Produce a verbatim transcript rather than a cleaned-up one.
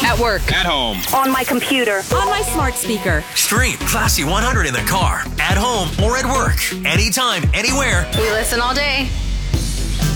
At work. At home. On my computer. On my smart speaker. Stream Classy one hundred in the car, at home, or at work. Anytime, anywhere. We listen all day.